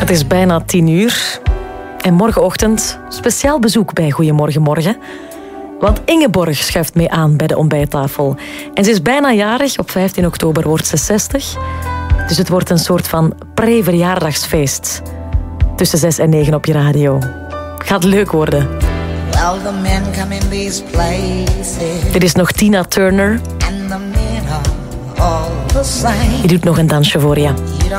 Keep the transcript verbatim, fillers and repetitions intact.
Het is bijna tien uur. En morgenochtend speciaal bezoek bij Goedemorgen Morgen. Want Ingeborg schuift mee aan bij de ontbijttafel. En ze is bijna jarig. Op vijftien oktober wordt ze zestig. Dus het wordt een soort van pre-verjaardagsfeest. Tussen zes en negen op je radio. Gaat leuk worden. Well, the men come in these places. Dit is nog Tina Turner. And the men are all the same. Die doet nog een dansje voor je.